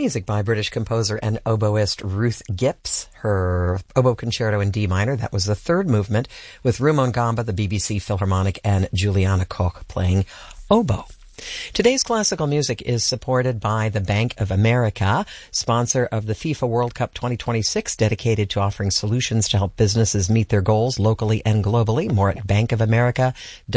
music by British composer and oboist Ruth Gipps. Her oboe concerto in D minor, that was the third movement, with Rumon Gamba, the BBC Philharmonic, and Juliana Koch playing oboe. Today's classical music is supported by the Bank of America, sponsor of the FIFA World Cup 2026, dedicated to offering solutions to help businesses meet their goals locally and globally. More at bankofamerica.com.